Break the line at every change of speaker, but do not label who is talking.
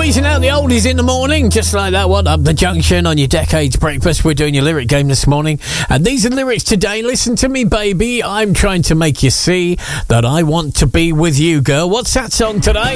squeezing out the oldies in the morning, just like that. What up, The Junction on your Decades Breakfast. We're doing your lyric game this morning, and these are lyrics today. Listen to me, baby. I'm trying to make you see that I want to be with you, girl. What's that song today?